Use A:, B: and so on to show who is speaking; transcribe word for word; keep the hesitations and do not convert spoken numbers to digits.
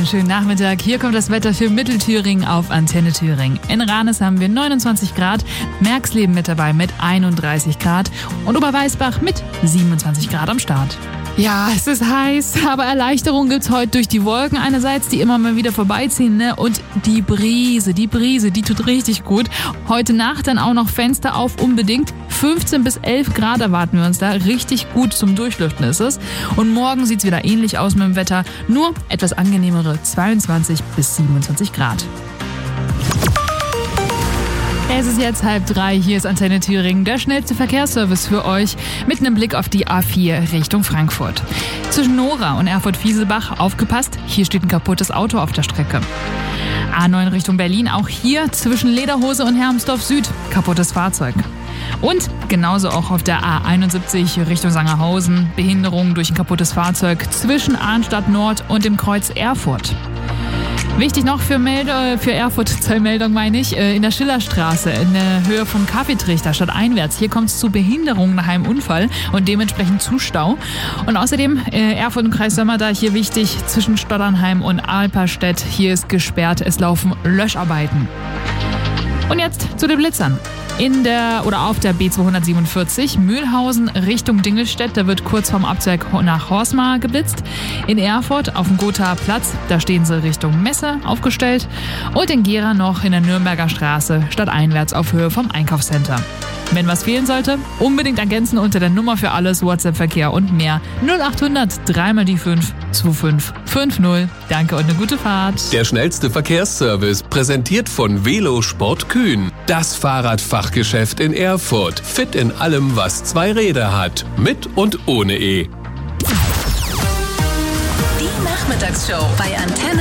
A: schönen Nachmittag. Hier kommt das Wetter für Mittelthüringen auf Antenne Thüringen. In Ranis haben wir neunundzwanzig Grad, Merxleben mit dabei mit einunddreißig Grad und Oberweißbach mit siebenundzwanzig Grad am Start. Ja, es ist heiß, aber Erleichterung gibt's heute durch die Wolken einerseits, die immer mal wieder vorbeiziehen, ne? Und die Brise, die Brise, die tut richtig gut. Heute Nacht dann auch noch Fenster auf, unbedingt. fünfzehn bis elf Grad erwarten wir uns da. Richtig gut zum Durchlüften ist es. Und morgen sieht's wieder ähnlich aus mit dem Wetter, nur etwas angenehmere zweiundzwanzig bis siebenundzwanzig Grad. Es ist jetzt halb drei, hier ist Antenne Thüringen, der schnellste Verkehrsservice für euch mit einem Blick auf die A vier Richtung Frankfurt. Zwischen Nora und Erfurt-Fieselbach, aufgepasst, hier steht ein kaputtes Auto auf der Strecke. A neun Richtung Berlin, auch hier zwischen Lederhose und Hermsdorf Süd, kaputtes Fahrzeug. Und genauso auch auf der A einundsiebzig Richtung Sangerhausen, Behinderung durch ein kaputtes Fahrzeug zwischen Arnstadt Nord und dem Kreuz Erfurt. Wichtig noch für, Melde, für Erfurt, zur Meldung meine ich, in der Schillerstraße in der Höhe vom Kaffeetrichter stadteinwärts. Hier kommt es zu Behinderungen nach einem Unfall und dementsprechend zu Stau. Und außerdem Erfurt und Kreis Sömmerda hier wichtig zwischen Stotternheim und Alperstedt. Hier ist gesperrt, es laufen Löscharbeiten. Und jetzt zu den Blitzern. In der oder auf der B zweihundertsiebenundvierzig Mühlhausen Richtung Dingelstedt, da wird kurz vorm Abzweig nach Horstmar geblitzt. In Erfurt auf dem Gothaer Platz, da stehen sie Richtung Messe aufgestellt. Und in Gera noch in der Nürnberger Straße stadteinwärts auf Höhe vom Einkaufscenter. Wenn was fehlen sollte, unbedingt ergänzen unter der Nummer für alles, WhatsApp-Verkehr und mehr. null achthundert drei mal die fünf zwei fünf fünf null. Danke und eine gute Fahrt.
B: Der schnellste Verkehrsservice, präsentiert von Velosport Kühn. Das Fahrradfachgeschäft in Erfurt. Fit in allem, was zwei Räder hat. Mit und ohne E.
C: Die Nachmittagsshow bei Antenne